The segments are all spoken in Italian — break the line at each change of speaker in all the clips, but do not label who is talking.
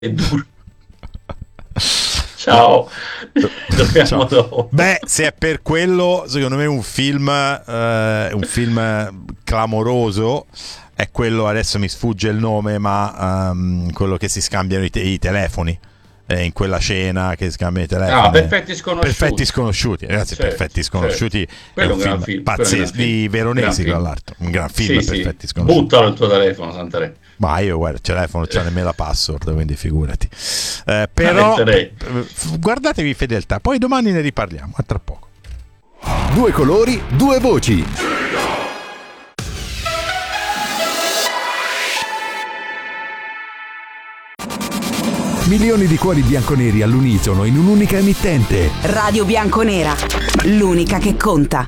è duro. Ciao, giochiamo
Ciao.
dopo.
Beh, se è per quello, secondo me un film clamoroso è quello, adesso mi sfugge il nome, ma quello che si scambiano i telefoni. In quella scena che scambia i
Ah,
telefoni.
Perfetti
Perfetti
Sconosciuti.
sconosciuti, ragazzi,
Certo,
Perfetti
certo.
sconosciuti è
Quello è
un
un gran
film
film, quello è un gran
pazzesco
film.
di
Gran
Veronesi, tra
film.
l'altro, un gran film.
Sì, sì.
Perfetti sconosciuti.
Buttalo il tuo telefono, Santarè.
Ma io guarda, il telefono c'ha nemmeno la password, quindi figurati.
La
Però
metterei.
guardatevi Fedeltà, poi domani ne riparliamo, a tra poco.
Due colori, due voci. Milioni di cuori bianconeri all'unisono in un'unica emittente.
Radio Bianconera, l'unica che conta.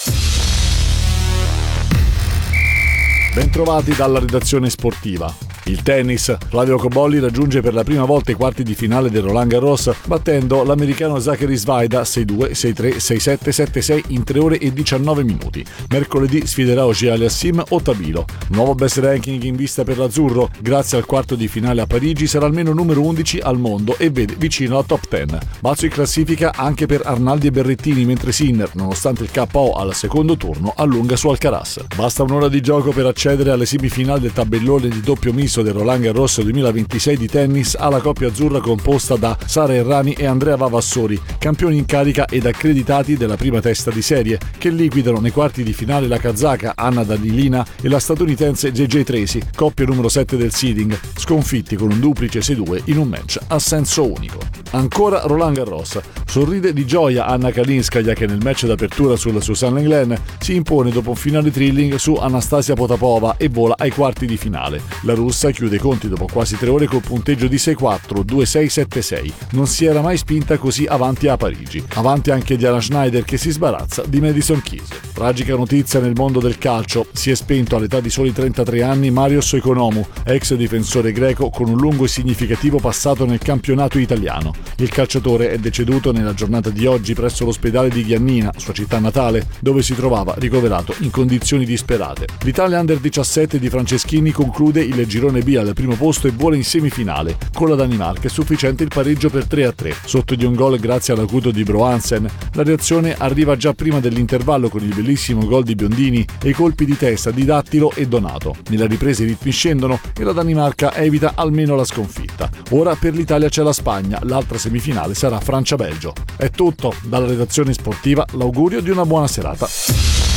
Bentrovati dalla redazione sportiva. Il tennis, Flavio Cobolli raggiunge per la prima volta i quarti di finale del Roland Garros battendo l'americano Zachary Svaida 6-2, 6-3, 6-7, 7-6 in 3 ore e 19 minuti. Mercoledì sfiderà Auger-Aliassime o Tabilo. Nuovo best ranking in vista per l'azzurro, grazie al quarto di finale a Parigi sarà almeno numero 11 al mondo e vede vicino alla top 10. Balzo in classifica anche per Arnaldi e Berrettini, mentre Sinner, nonostante il KO al secondo turno, allunga su Alcaraz. Basta un'ora di gioco per accedere alle semifinali del tabellone di doppio misto del Roland Garros 2026 di tennis alla coppia azzurra composta da Sara Errani e Andrea Vavassori, campioni in carica ed accreditati della prima testa di serie, che liquidano nei quarti di finale la kazaka Anna Danilina e la statunitense JJ Tracy, coppia numero 7 del seeding, sconfitti con un duplice 6-2 in un match a senso unico. Ancora Roland Garros. Sorride di gioia Anna Kalinskaya, che nel match d'apertura sulla Susanne Glenn si impone dopo un finale thrilling su Anastasia Potapova e vola ai quarti di finale. La russa chiude i conti dopo quasi 3 ore col punteggio di 6-4, 2-6, 7-6. Non si era mai spinta così avanti a Parigi. Avanti anche Diana Schneider, che si sbarazza di Madison Keys. Tragica notizia nel mondo del calcio. Si è spento all'età di soli 33 anni Marios Economou, ex difensore greco con un lungo e significativo passato nel campionato italiano. Il calciatore è deceduto nella giornata di oggi presso l'ospedale di Giannina, sua città natale, dove si trovava ricoverato in condizioni disperate. L'Italia Under 17 di Franceschini conclude il girone B al primo posto e vola in semifinale. Con la Danimarca è sufficiente il pareggio per 3-3. Sotto di un gol grazie all'acuto di Bro Hansen, la reazione arriva già prima dell'intervallo con il bellissimo gol di Biondini e i colpi di testa di Dattilo e Donato. Nella ripresa i ritmi scendono e la Danimarca evita almeno la sconfitta. Ora per l'Italia c'è la Spagna, l'altra semifinale sarà Francia-Belgio. È tutto dalla redazione sportiva, l'augurio di una buona serata.